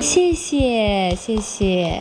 谢谢谢谢，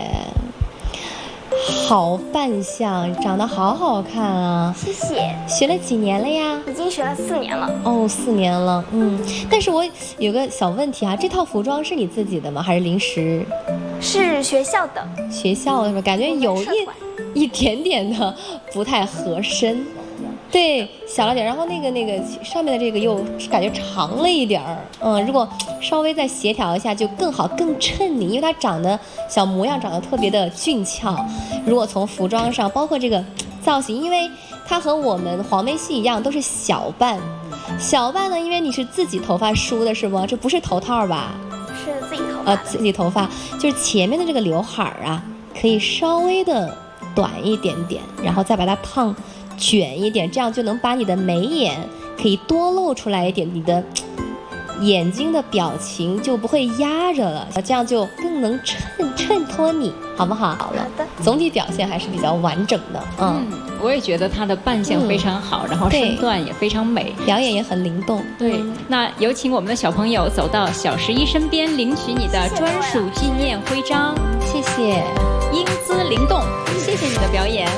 好扮相，长得好好看啊！ 谢谢。 学了几年了呀？ 已经学了4年了。 哦，4年了，但是我有个小问题啊，这套服装是你自己的吗？还是临时？ 是学校的。 学校的是吧？感觉有一点点的不太合身。对，小了点，然后那个上面的这个又感觉长了一点儿，如果稍微再协调一下就更好，更衬你，因为它长得小模样长得特别的俊俏。如果从服装上，包括这个造型，因为它和我们黄梅戏一样，都是小半。小半呢，因为你是自己头发梳的是吗？这不是头套吧？ 是自己头发。 自己头发，就是前面的这个刘海啊，可以稍微的短一点点，然后再把它烫卷一点，这样就能把你的眉眼可以多露出来一点，你的眼睛的表情就不会压着了，这样就更能衬托你，好不好？好了， 好的。 总体表现还是比较完整的， 我也觉得她的扮相非常好，然后身段也非常美， 表演也很灵动。 对，那有请我们的小朋友走到小11身边，领取你的专属纪念徽章。 谢谢， 英姿灵动，谢谢你的表演。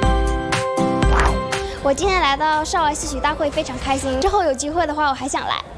我今天来到少儿戏曲大会非常开心，之后有机会的话我还想来。